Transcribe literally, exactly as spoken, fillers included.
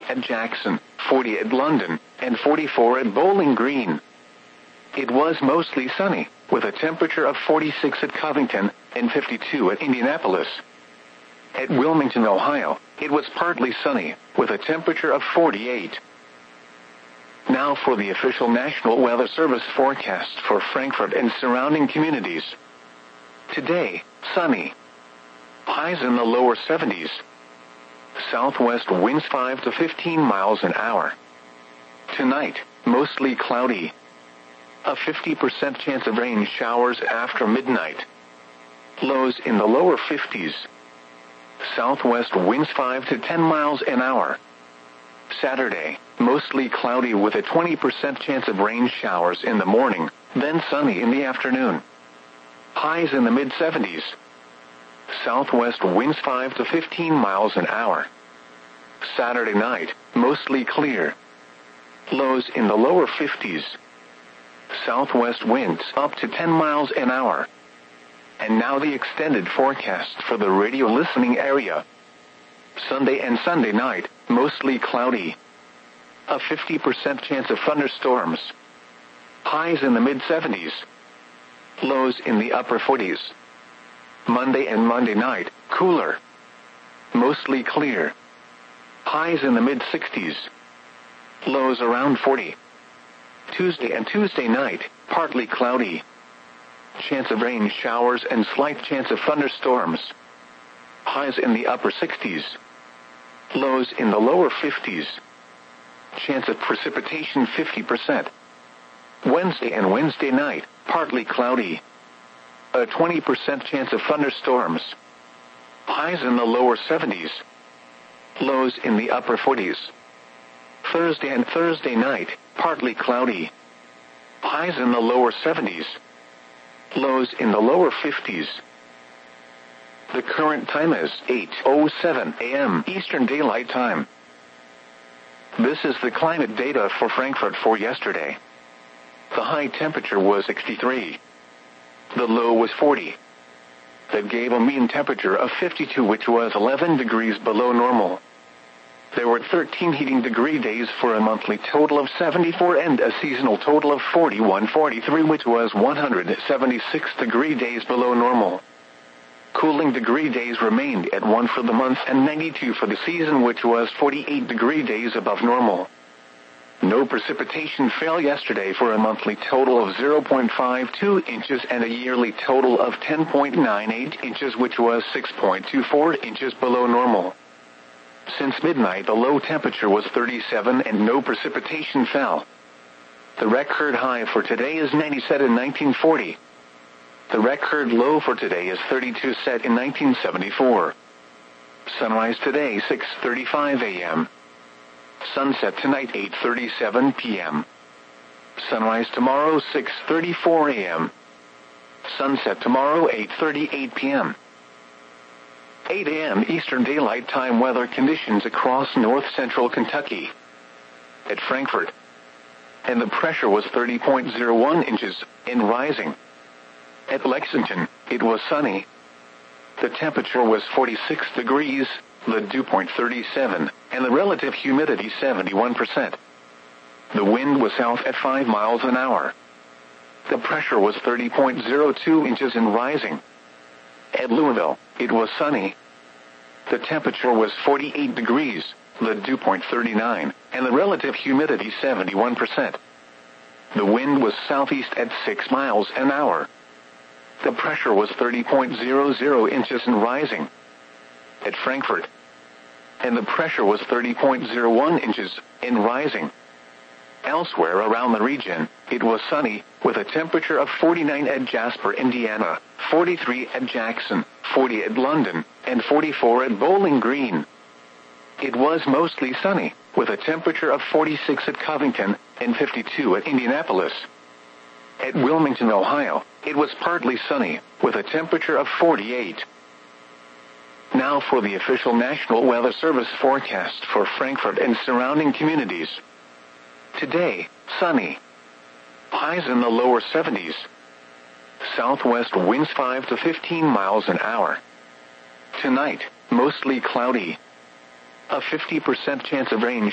at Jackson, forty at London, and forty-four at Bowling Green. It was mostly sunny, with a temperature of forty-six at Covington, and fifty-two at Indianapolis. At Wilmington, Ohio, it was partly sunny, with a temperature of forty-eight. Now for the official National Weather Service forecast for Frankfort and surrounding communities. Today, sunny. Highs in the lower seventies. Southwest winds five to fifteen miles an hour. Tonight, mostly cloudy. A fifty percent chance of rain showers after midnight. Lows in the lower fifties. Southwest winds five to ten miles an hour. Saturday, mostly cloudy with a twenty percent chance of rain showers in the morning, then sunny in the afternoon. Highs in the mid seventies. Southwest winds five to fifteen miles an hour. Saturday night, mostly clear. Lows in the lower fifties. Southwest winds up to ten miles an hour. And now the extended forecast for the radio listening area. Sunday and Sunday night, mostly cloudy. A fifty percent chance of thunderstorms. Highs in the mid seventies. Lows in the upper forties. Monday and Monday night, cooler. Mostly clear. Highs in the mid sixties. Lows around forty. Tuesday and Tuesday night, partly cloudy. Chance of rain showers and slight chance of thunderstorms. Highs in the upper sixties. Lows in the lower fifties. Chance of precipitation fifty percent. Wednesday and Wednesday night, partly cloudy. A twenty percent chance of thunderstorms. Highs in the lower seventies. Lows in the upper forties. Thursday and Thursday night, partly cloudy. Highs in the lower seventies. Lows in the lower fifties. The current time is eight oh seven a.m. Eastern Daylight Time. This is the climate data for Frankfort for yesterday. The high temperature was sixty-three. The low was forty. That gave a mean temperature of fifty-two, which was eleven degrees below normal. There were thirteen heating degree days for a monthly total of seventy-four and a seasonal total of forty-one forty-three, which was one hundred seventy-six degree days below normal. Cooling degree days remained at one for the month and ninety-two for the season, which was forty-eight degree days above normal. No precipitation fell yesterday for a monthly total of zero point five two inches and a yearly total of ten point nine eight inches, which was six point two four inches below normal. Since midnight, the low temperature was thirty-seven and no precipitation fell. The record high for today is ninety, set in nineteen forty. The record low for today is thirty-two, set in nineteen seventy-four. Sunrise today, six thirty-five a.m. Sunset tonight, eight thirty-seven p.m. Sunrise tomorrow, six thirty-four a.m. Sunset tomorrow, eight thirty-eight p.m. eight a.m. Eastern Daylight Time weather conditions across north-central Kentucky. At Frankfort, and the pressure was thirty point zero one inches, and rising. At Lexington, it was sunny. The temperature was forty-six degrees, the dew point thirty-seven, and the relative humidity seventy-one percent. The wind was south at five miles an hour. The pressure was thirty point zero two inches and rising. At Louisville, it was sunny. The temperature was forty-eight degrees, the dew point thirty-nine, and the relative humidity seventy-one percent. The wind was southeast at six miles an hour. The pressure was thirty point zero zero inches and rising. At Frankfort, and the pressure was thirty point zero one inches, and rising. Elsewhere around the region, it was sunny, with a temperature of forty-nine at Jasper, Indiana, forty-three at Jackson, forty at London, and forty-four at Bowling Green. It was mostly sunny, with a temperature of forty-six at Covington, and fifty-two at Indianapolis. At Wilmington, Ohio, it was partly sunny, with a temperature of forty-eight. Now for the official National Weather Service forecast for Frankfort and surrounding communities. Today, sunny. Highs in the lower seventies. Southwest winds five to fifteen miles an hour. Tonight, mostly cloudy. A fifty percent chance of rain